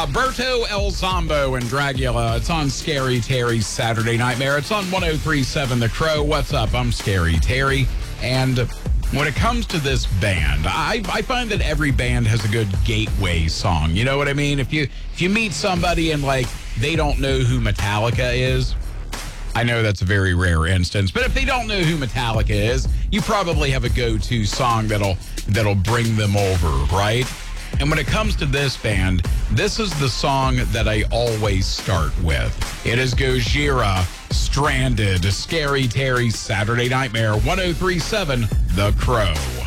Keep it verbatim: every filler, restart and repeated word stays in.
Alberto El Zombo and Dragula. It's on Scary Terry's Saturday Nightmare. It's on one oh three point seven The Crow. What's up? I'm Scary Terry. And when it comes to this band, I, I find that every band has a good gateway song. You know what I mean? If you if you meet somebody and, like, they don't know who Metallica is, I know that's a very rare instance, but if they don't know who Metallica is, you probably have a go-to song that'll that'll bring them over, right? And when it comes to this band, this is the song that I always start with. It is Gojira, Stranded, Scary Terry's Saturday Nightmare, one oh three point seven The Crow.